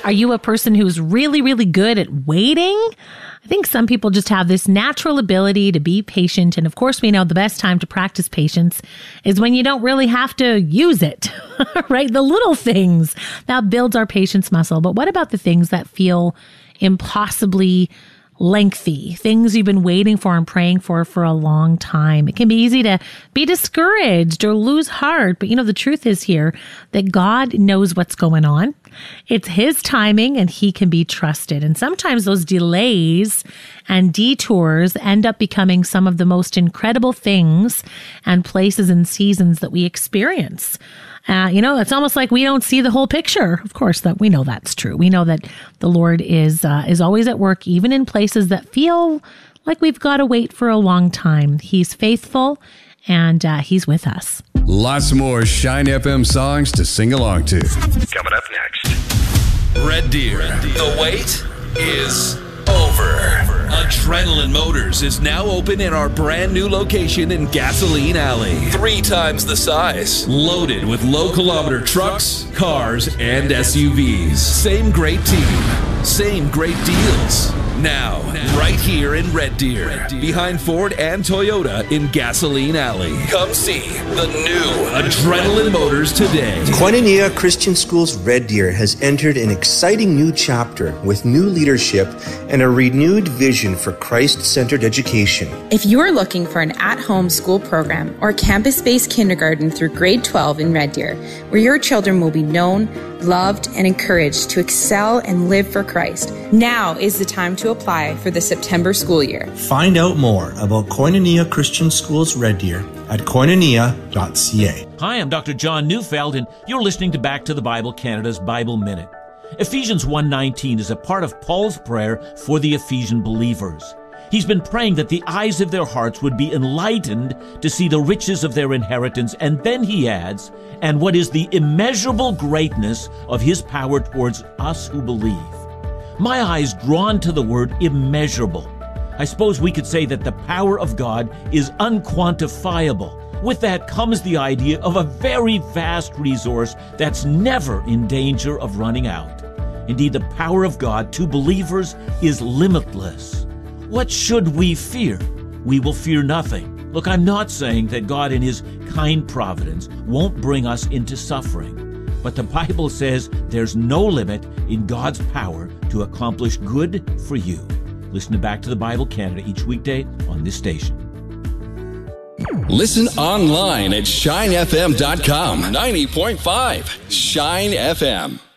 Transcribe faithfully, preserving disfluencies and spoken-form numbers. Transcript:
Are you a person who's really, really good at waiting? I think some people just have this natural ability to be patient. And of course, we know the best time to practice patience is when you don't really have to use it, right? The little things that builds our patience muscle. But what about the things that feel impossibly lengthy, things you've been waiting for and praying for for a long time? It can be easy to be discouraged or lose heart. But you know, the truth is here that God knows what's going on. It's his timing and he can be trusted. And sometimes those delays and detours end up becoming some of the most incredible things and places and seasons that we experience. Uh, you know, it's almost like we don't see the whole picture. Of course, that we know that's true. We know that the Lord is uh, is always at work, even in places that feel like we've got to wait for a long time. He's faithful and uh, he's with us. Lots more Shine F M songs to sing along to. Coming up next. Red Deer. The wait is over. Adrenaline Motors is now open in our brand new location in Gasoline Alley. Three times the size. Loaded with low kilometer trucks, cars, and S U Vs. Same great team. Same great deals. Now, right here in Red Deer, Red Deer, behind Ford and Toyota in Gasoline Alley. Come see the new Adrenaline Motors today. Koinonia Christian Schools Red Deer has entered an exciting new chapter with new leadership and a renewed vision for Christ-centered education. If you're looking for an at-home school program or campus-based kindergarten through grade twelve in Red Deer, where your children will be known, loved, and encouraged to excel and live for Christ, now is the time to apply for the September school year. Find out more about Koinonia Christian Schools Red Deer at koinonia dot c a. Hi, I'm Doctor John Neufeld, and you're listening to Back to the Bible Canada's Bible Minute. Ephesians one nineteen is a part of Paul's prayer for the Ephesian believers. He's been praying that the eyes of their hearts would be enlightened to see the riches of their inheritance, and then he adds, and what is the immeasurable greatness of his power towards us who believe. My eye's drawn to the word immeasurable. I suppose we could say that the power of God is unquantifiable. With that comes the idea of a very vast resource that's never in danger of running out. Indeed, the power of God to believers is limitless. What should we fear? We will fear nothing. Look, I'm not saying that God in his kind providence won't bring us into suffering. But the Bible says there's no limit in God's power to accomplish good for you. Listen to Back to the Bible Canada each weekday on this station. Listen online at shine f m dot com. ninety point five Shine F M.